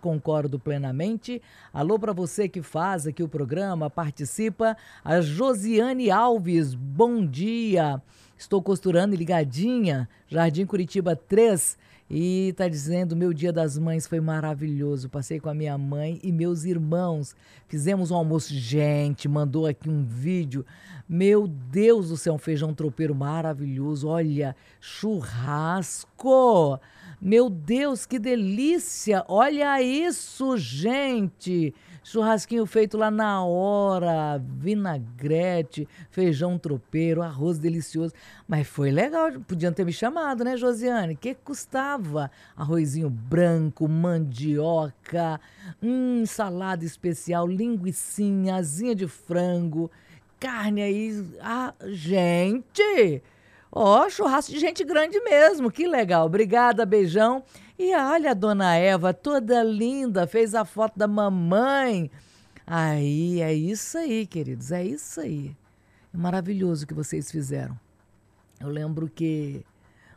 concordo plenamente. Alô para você que faz aqui o programa, participa. A Josiane Alves, bom dia. Estou costurando e ligadinha, Jardim Curitiba 3, e tá dizendo, meu Dia das Mães foi maravilhoso, passei com a minha mãe e meus irmãos, fizemos um almoço, gente, mandou aqui um vídeo, meu Deus do céu, um feijão tropeiro maravilhoso, olha, churrasco, meu Deus, que delícia, olha isso, gente, churrasquinho feito lá na hora, vinagrete, feijão tropeiro, arroz delicioso. Mas foi legal, podiam ter me chamado, né, Josiane? Que custava? Arrozinho branco, mandioca, salada especial, linguicinha, asinha de frango, carne aí. Ah, gente! Ó, churrasco de gente grande mesmo, que legal. Obrigada, beijão. E olha a dona Eva, toda linda, fez a foto da mamãe. Aí, é isso aí, queridos, é isso aí. É maravilhoso o que vocês fizeram. Eu lembro que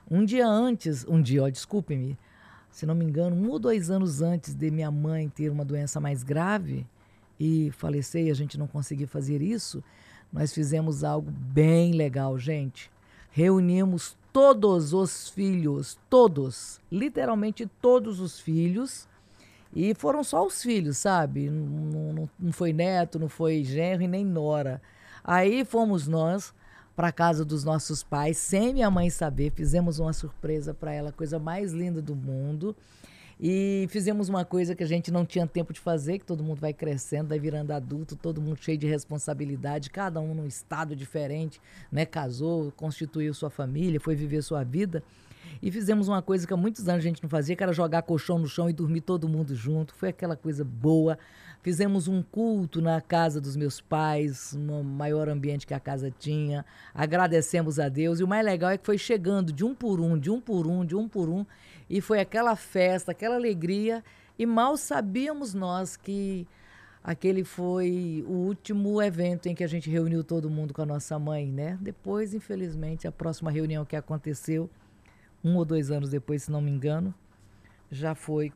desculpe-me, se não me engano, 1 ou 2 anos antes de minha mãe ter uma doença mais grave e falecer e a gente não conseguir fazer isso, nós fizemos algo bem legal, gente. Reunimos todos os filhos, todos, literalmente todos os filhos, e foram só os filhos, sabe? Não foi neto, não foi genro e nem nora. Aí fomos nós para casa dos nossos pais, sem minha mãe saber, fizemos uma surpresa para ela, coisa mais linda do mundo. E fizemos uma coisa que a gente não tinha tempo de fazer, que todo mundo vai crescendo, vai virando adulto, todo mundo cheio de responsabilidade, cada um num estado diferente, né? Casou, constituiu sua família, foi viver sua vida. E fizemos uma coisa que há muitos anos a gente não fazia, que era jogar colchão no chão e dormir todo mundo junto. Foi aquela coisa boa. Fizemos um culto na casa dos meus pais, no maior ambiente que a casa tinha. Agradecemos a Deus. E o mais legal é que foi chegando de um por um, de um por um, de um por um. E foi aquela festa, aquela alegria. E mal sabíamos nós que aquele foi o último evento em que a gente reuniu todo mundo com a nossa mãe, né? Depois, infelizmente, a próxima reunião que aconteceu, 1 ou 2 anos depois, se não me engano, já foi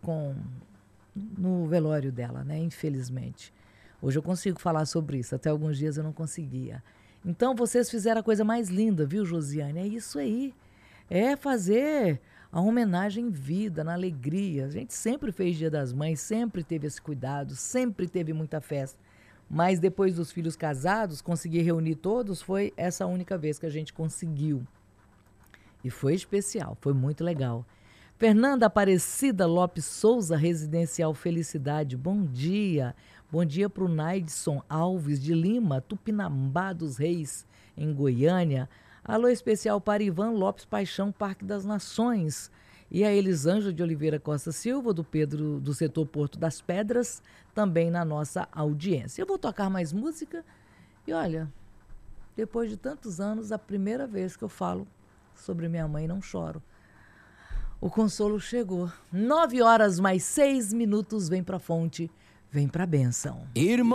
no velório dela, né? Infelizmente. Hoje eu consigo falar sobre isso, até alguns dias eu não conseguia. Então vocês fizeram a coisa mais linda, viu, Josiane? É isso aí. É fazer a homenagem em vida, na alegria. A gente sempre fez Dia das Mães, sempre teve esse cuidado, sempre teve muita festa. Mas depois dos filhos casados, conseguir reunir todos, foi essa única vez que a gente conseguiu. E foi especial, foi muito legal. Fernanda Aparecida Lopes Souza, Residencial Felicidade, bom dia. Bom dia para o Naidson Alves de Lima, Tupinambá dos Reis, em Goiânia. Alô especial para Ivan Lopes Paixão, Parque das Nações. E a Elisângela de Oliveira Costa Silva, do setor Porto das Pedras, também na nossa audiência. Eu vou tocar mais música e olha, depois de tantos anos, a primeira vez que eu falo sobre minha mãe, não choro. O consolo chegou. 9 horas mais 6 minutos, vem pra fonte, vem pra bênção.